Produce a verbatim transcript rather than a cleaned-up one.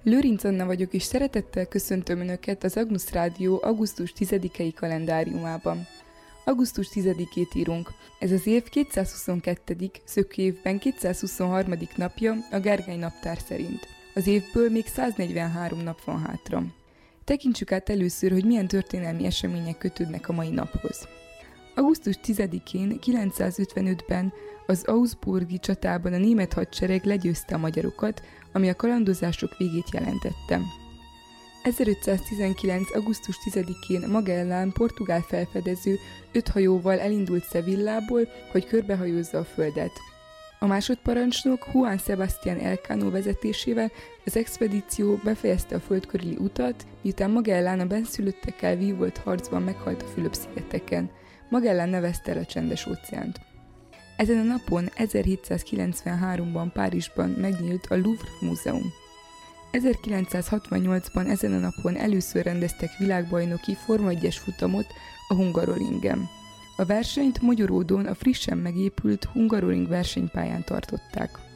Lőrinc Anna vagyok, és szeretettel köszöntöm Önöket az Agnus Rádió augusztus tizedikei kalendáriumában. augusztus tizedikét írunk. Ez az év kétszázhuszonkettő. szökőévben kétszázhuszonharmadik napja a Gergely naptár szerint. Az évből még száznegyvenhárom nap van hátra. Tekintsük át először, hogy milyen történelmi események kötődnek a mai naphoz. augusztus tizedikén kilencszázötvenötben az augsburgi csatában a német hadsereg legyőzte a magyarokat, ami a kalandozások végét jelentette. ezerötszáztizenkilenc. augusztus tizedikén Magellán portugál felfedező öt hajóval elindult Sevillából, hogy körbehajózza a földet. A másodparancsnok Juan Sebastián Elcano vezetésével az expedíció befejezte a föld körüli utat, miután Magellán a bennszülöttekkel vívolt harcban meghalt a Fülöp-szigeteken. Magellán nevezte el a Csendes-óceánt. Ezen a napon ezerhétszázkilencvenháromban Párizsban megnyílt a Louvre Múzeum. ezerkilencszázhatvannyolcban ezen a napon először rendeztek világbajnoki Forma egyes futamot a Hungaroringen. A versenyt Magyaródon a frissen megépült Hungaroring versenypályán tartották.